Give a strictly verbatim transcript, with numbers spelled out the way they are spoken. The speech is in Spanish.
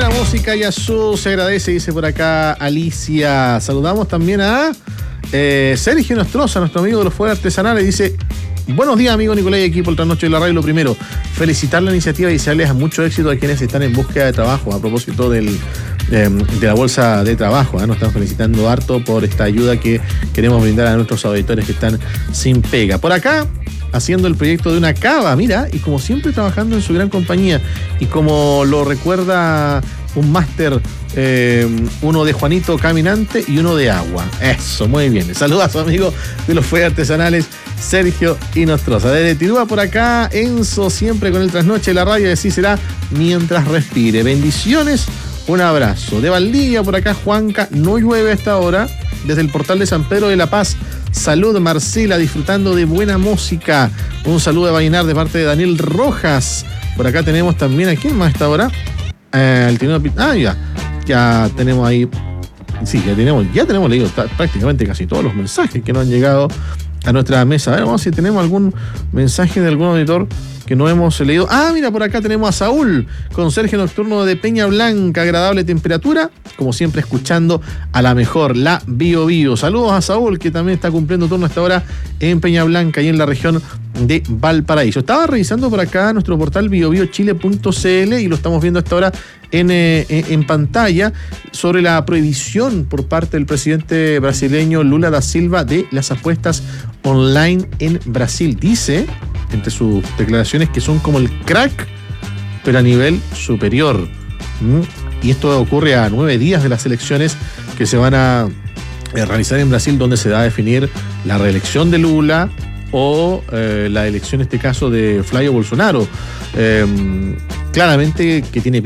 buena música y a su se agradece, dice por acá Alicia. Saludamos también a eh, Sergio Nostroza, nuestro amigo de los fuegos artesanales. Dice: buenos días, amigo Nicolás y equipo El Trasnocho de la Radio. Lo primero, felicitar la iniciativa y desearles mucho éxito a quienes están en búsqueda de trabajo. A propósito del, eh, de la bolsa de trabajo, ¿eh? Nos están felicitando harto por esta ayuda que queremos brindar a nuestros auditores que están sin pega. Por acá, haciendo el proyecto de una cava, mira, y como siempre trabajando en su gran compañía, y como lo recuerda un máster, eh, uno de Juanito Caminante y uno de agua. Eso, muy bien. Saluda a su amigo de los fuegos artesanales, Sergio Nostroza. Desde Tirúa por acá, Enzo, siempre con el Trasnoche de la Radio, y así será mientras respire. Bendiciones, un abrazo. De Valdivia por acá, Juanca, no llueve a esta hora, desde el portal de San Pedro de la Paz. Salud, Marcela, disfrutando de buena música. Un saludo de Vallenar de parte de Daniel Rojas. Por acá tenemos también, ¿a quién más a esta hora? Eh, el Tino, ah, ya, ya tenemos ahí, sí, ya tenemos, ya tenemos leído prácticamente casi todos los mensajes que nos han llegado a nuestra mesa. A ver, vamos a ver si tenemos algún mensaje de algún auditor que no hemos leído. Ah, mira, por acá tenemos a Saúl, conserje nocturno de Peña Blanca, agradable temperatura, como siempre escuchando a la mejor, la Bio Bio. Saludos a Saúl, que también está cumpliendo turno hasta ahora en Peña Blanca y en la región de Valparaíso. Estaba revisando por acá nuestro portal bio bio chile punto c l y lo estamos viendo hasta ahora en, eh, en pantalla, sobre la prohibición por parte del presidente brasileño Lula da Silva de las apuestas online en Brasil. Dice, entre sus declaraciones, que son como el crack, pero a nivel superior. ¿Mm? Y esto ocurre a nueve días de las elecciones que se van a eh, realizar en Brasil, donde se va a definir la reelección de Lula o eh, la elección, en este caso, de Flavio Bolsonaro. Eh, claramente que tiene